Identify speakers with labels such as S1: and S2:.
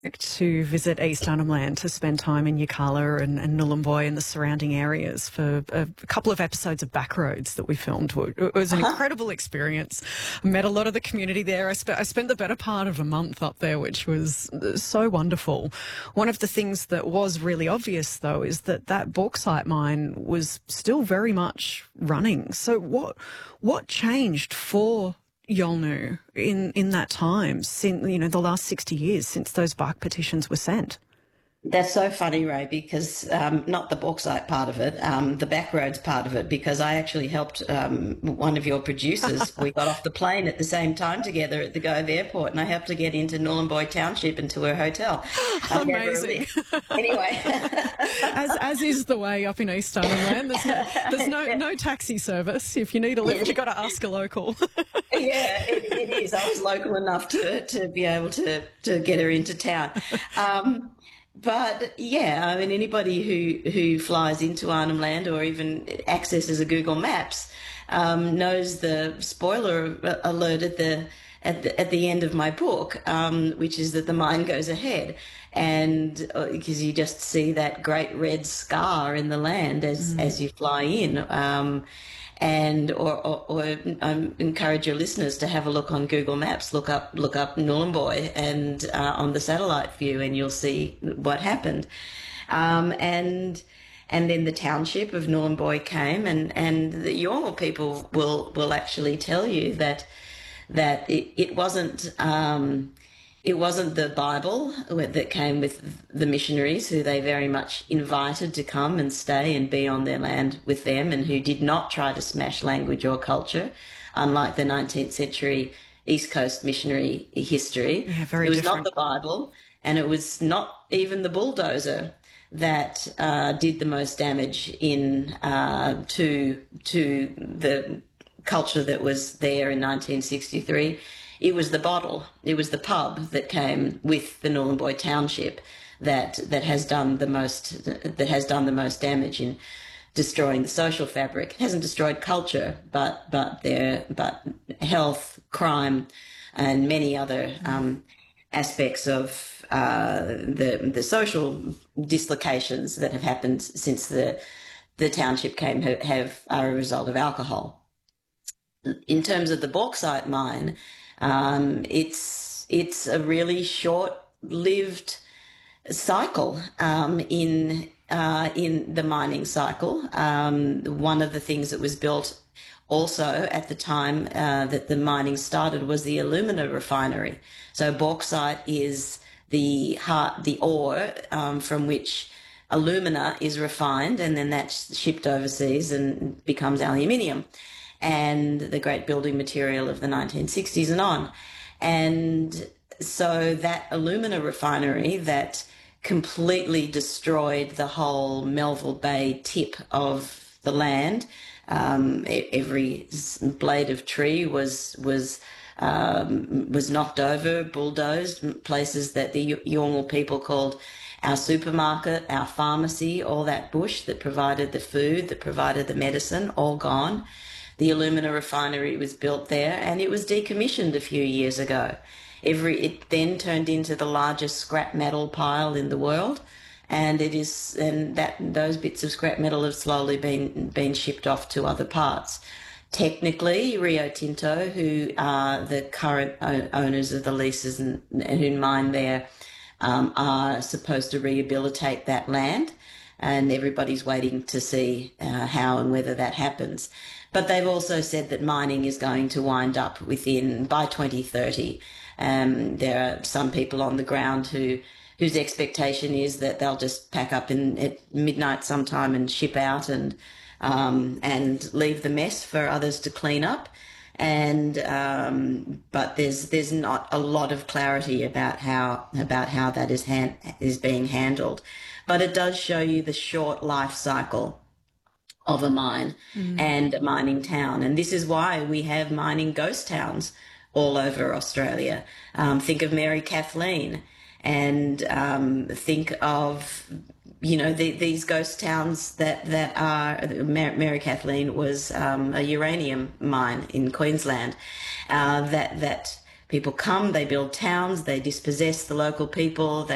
S1: to visit East Arnhem Land to spend time in Yirrkala and Nhulunbuy and the surrounding areas for a couple of episodes of Backroads that we filmed. It was an incredible experience. I met a lot of the community there. I spent the better part of a month up there, which was so wonderful. One of the things that was really obvious, though, is that bauxite mine was still very much running. So what changed for Yolngu in that time, since the last 60 years since those bark petitions were sent?
S2: That's so funny, Ray, because not the bauxite part of it, the Backroads part of it, because I actually helped one of your producers. We got off the plane at the same time together at the Gove Airport, and I helped her get into Nhulunbuy Township and to her hotel.
S1: Amazing.
S2: Anyway.
S1: as is the way up in East Arnhem Land. There's no taxi service. If you need a lift, you've got to ask a local.
S2: Yeah, it is. I was local enough to be able to get her into town. But yeah, I mean, anybody who flies into Arnhem Land or even accesses a Google Maps knows the spoiler alert at the end of my book, which is that the mine goes ahead, and because you just see that great red scar in the land as you fly in. Or encourage your listeners to have a look on Google Maps, look up Nhulunbuy and on the satellite view, and you'll see what happened. And then the township of Nhulunbuy came, and the Yolngu people will actually tell you that it wasn't. It wasn't the Bible that came with the missionaries, who they very much invited to come and stay and be on their land with them, and who did not try to smash language or culture, unlike the 19th century East Coast missionary history.
S1: Yeah, very
S2: it was
S1: different.
S2: not the Bible, and it was not even the bulldozer that did the most damage to the culture that was there in 1963. It was the bottle, it was the pub that came with the Nhulunbuy Township that has done the most damage in destroying the social fabric. It hasn't destroyed culture, but health, crime, and many other aspects of the social dislocations that have happened since the township came are a result of alcohol. In terms of the bauxite mine, it's a really short-lived cycle in the mining cycle. One of the things that was built also at the time that the mining started was the alumina refinery. So bauxite is the ore from which alumina is refined, and then that's shipped overseas and becomes aluminium, and the great building material of the 1960s and on. And so that alumina refinery that completely destroyed the whole Melville Bay tip of the land, every blade of tree was knocked over, bulldozed, places that the Yolngu people called our supermarket, our pharmacy, all that bush that provided the food, that provided the medicine, all gone. The alumina refinery was built there, and it was decommissioned a few years ago. It then turned into the largest scrap metal pile in the world, and those bits of scrap metal have slowly been shipped off to other parts. Technically, Rio Tinto, who are the current owners of the leases and who mine there, are supposed to rehabilitate that land, and everybody's waiting to see how and whether that happens. But they've also said that mining is going to wind up by 2030. There are some people on the ground whose expectation is that they'll just pack up at midnight sometime and ship out and leave the mess for others to clean up. But there's not a lot of clarity about how that is being handled. But it does show you the short life cycle of a mine and a mining town. And this is why we have mining ghost towns all over Australia. Think of Mary Kathleen, and think of, these ghost towns that are, Mary Kathleen was a uranium mine in Queensland, that people come, they build towns, they dispossess the local people,